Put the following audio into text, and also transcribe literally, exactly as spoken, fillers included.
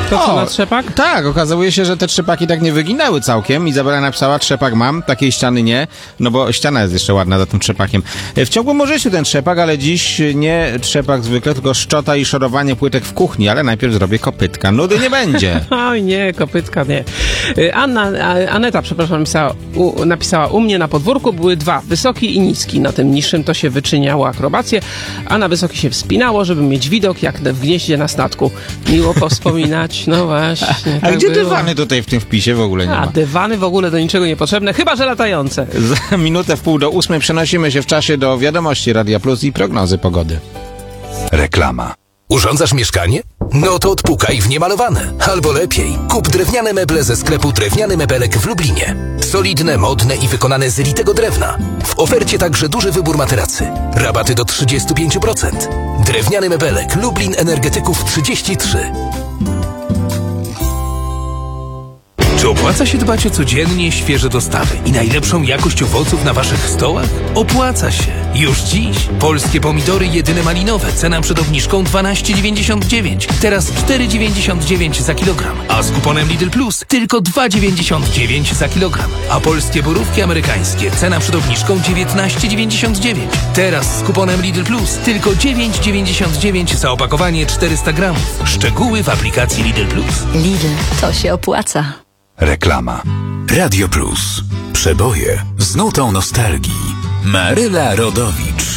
To co, O, na trzepak? Tak, okazuje się, że te trzepaki tak nie wyginęły całkiem. Izabela napisała, trzepak mam, takiej ściany nie, no bo ściana jest jeszcze ładna za tym trzepakiem. W ciągłym użyciu ten trzepak, ale dziś nie trzepak zwykle, tylko szczota i szorowanie płytek w kuchni, ale najpierw zrobię kopytka. Nudy nie będzie. Oj nie, kopytka nie. Anna, a- Aneta, przepraszam, napisała u, napisała, u mnie na podwórku były dwa, wysoki i niski. Na tym niższym to się wyczyniało akrobację, a na wysoki się wspinało, żeby mieć widok jak w gnieździe na statku. Miło powspominać, no właśnie. A tak gdzie było. dywany tutaj w tym wpisie w ogóle nie A, ma? dywany w ogóle do niczego niepotrzebne, chyba że latające. Za minutę w pół do ósmej przenosimy się w czasie do wiadomości Radia Plus i prognozy pogody. Reklama. Urządzasz mieszkanie? No to odpukaj w niemalowane. Albo lepiej, kup drewniane meble ze sklepu Drewniany Mebelek w Lublinie. Solidne, modne i wykonane z litego drewna. W ofercie także duży wybór materacy. Rabaty do trzydzieści pięć procent. Drewniany Mebelek, Lublin Energetyków trzydzieści trzy. Czy opłaca się dbać o codziennie świeże dostawy i najlepszą jakość owoców na waszych stołach? Opłaca się. Już dziś polskie pomidory jedyne malinowe, cena przed obniżką dwanaście dziewięćdziesiąt dziewięć. Teraz cztery dziewięćdziesiąt dziewięć za kilogram, a z kuponem Lidl Plus tylko dwa dziewięćdziesiąt dziewięć za kilogram. A polskie borówki amerykańskie, cena przed obniżką dziewiętnaście dziewięćdziesiąt dziewięć. Teraz z kuponem Lidl Plus tylko dziewięć dziewięćdziesiąt dziewięć za opakowanie czterysta gramów. Szczegóły w aplikacji Lidl Plus. Lidl, to się opłaca. Reklama. Radio Plus. Przeboje z nutą nostalgii. Maryla Rodowicz.